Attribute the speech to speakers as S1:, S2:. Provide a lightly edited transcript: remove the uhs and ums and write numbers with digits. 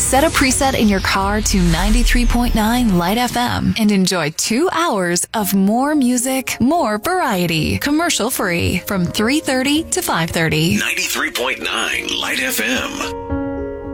S1: Set a preset in your car to 93.9 Light FM and enjoy 2 hours of more music, more variety, commercial free from 3:30 to 5:30.
S2: 93.9 Light FM.